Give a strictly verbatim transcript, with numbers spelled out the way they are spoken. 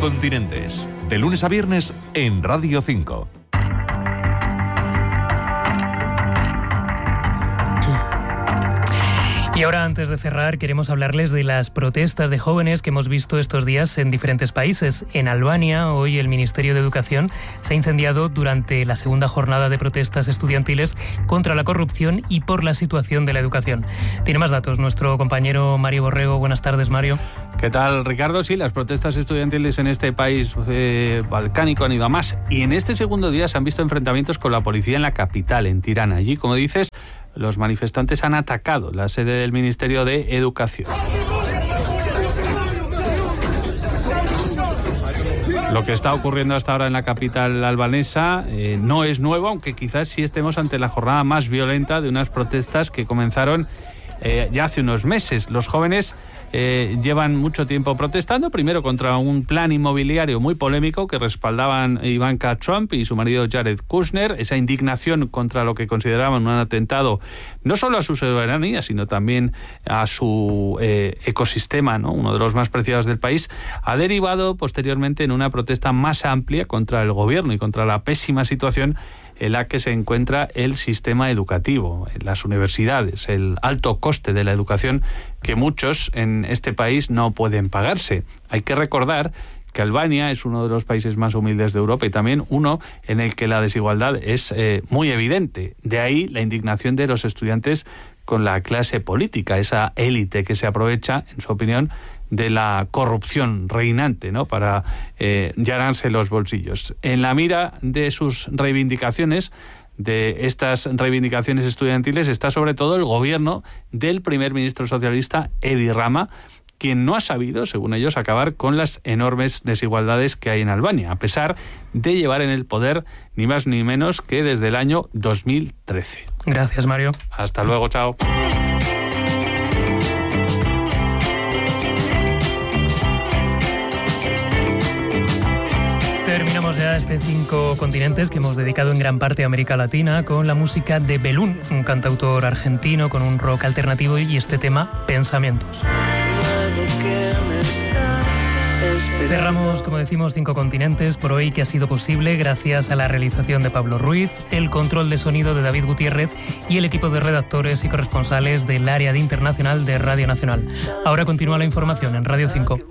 Continentes, de lunes a viernes en Radio cinco. Y ahora, antes de cerrar, queremos hablarles de las protestas de jóvenes que hemos visto estos días en diferentes países. En Albania, hoy el Ministerio de Educación se ha incendiado durante la segunda jornada de protestas estudiantiles contra la corrupción y por la situación de la educación. Tiene más datos nuestro compañero Mario Borrego. Buenas tardes, Mario. ¿Qué tal, Ricardo? Sí, las protestas estudiantiles en este país eh, balcánico han ido a más. Y en este segundo día se han visto enfrentamientos con la policía en la capital, en Tirana. Allí, como dices, los manifestantes han atacado la sede del Ministerio de Educación. Lo que está ocurriendo hasta ahora en la capital albanesa eh, no es nuevo, aunque quizás sí estemos ante la jornada más violenta de unas protestas que comenzaron eh, ya hace unos meses. Los jóvenes Eh, llevan mucho tiempo protestando, primero contra un plan inmobiliario muy polémico que respaldaban Ivanka Trump y su marido Jared Kushner, esa indignación contra lo que consideraban un atentado no solo a su soberanía, sino también a su eh, ecosistema, ¿no? Uno de los más preciados del país, ha derivado posteriormente en una protesta más amplia contra el gobierno y contra la pésima situación en la que se encuentra el sistema educativo, en las universidades, el alto coste de la educación que muchos en este país no pueden pagarse. Hay que recordar que Albania es uno de los países más humildes de Europa y también uno en el que la desigualdad es eh, muy evidente. De ahí la indignación de los estudiantes con la clase política, esa élite que se aprovecha, en su opinión, de la corrupción reinante, ¿no?, para eh, llenarse los bolsillos. En la mira de sus reivindicaciones, de estas reivindicaciones estudiantiles, está sobre todo el gobierno del primer ministro socialista Edi Rama, quien no ha sabido, según ellos, acabar con las enormes desigualdades que hay en Albania, a pesar de llevar en el poder ni más ni menos que desde el año dos mil trece. Gracias, Mario. Hasta luego, chao. Terminamos ya este Cinco Continentes que hemos dedicado en gran parte a América Latina con la música de Belún, un cantautor argentino con un rock alternativo y este tema, Pensamientos. Cerramos, como decimos, Cinco Continentes por hoy, que ha sido posible gracias a la realización de Pablo Ruiz, el control de sonido de David Gutiérrez y el equipo de redactores y corresponsales del área de internacional de Radio Nacional. Ahora continúa la información en Radio cinco.